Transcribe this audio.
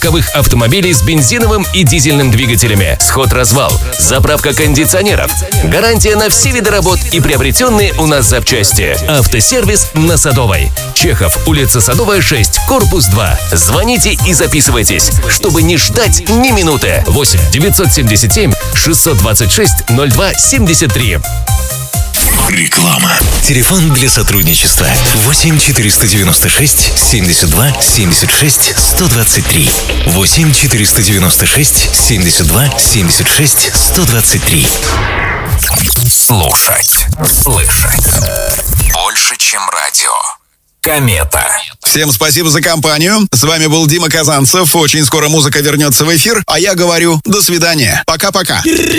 легковых автомобилей с бензиновым и дизельным двигателями, сход-развал, заправка кондиционеров, гарантия на все виды работ и приобретенные у нас запчасти. Автосервис на Садовой. Чехов, улица Садовая, 6, корпус 2. Звоните и записывайтесь, чтобы не ждать ни минуты. 8 977 626 02 73. Реклама. Телефон для сотрудничества 8 496 72 76 123. 8 496 72 76 123. Слушать, слышать. Больше, чем радио. Комета. Всем спасибо за компанию. С вами был Дима Казанцев. Очень скоро музыка вернется в эфир, а я говорю до свидания. Пока-пока.